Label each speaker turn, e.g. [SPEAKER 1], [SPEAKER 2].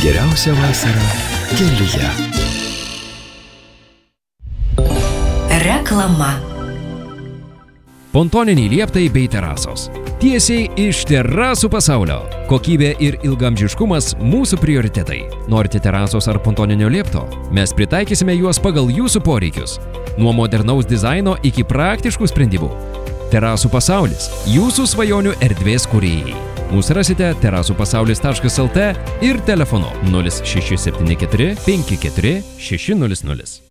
[SPEAKER 1] Geriausia vasara kelyje.
[SPEAKER 2] Reklama.
[SPEAKER 3] Pontoniniai lieptai bei terasos. Tiesiai iš terasų pasaulio. Kokybė ir ilgamžiškumas mūsų prioritetai. Norite terasos ar pontoninio liepto? Mes pritaikysime juos pagal jūsų poreikius. Nuo modernaus dizaino iki praktiškų sprendimų. Terasų pasaulis – jūsų svajonių erdvės kūrėjai. Mūsų rasite terasupasaulis.lt ir telefonu 0674 54 600.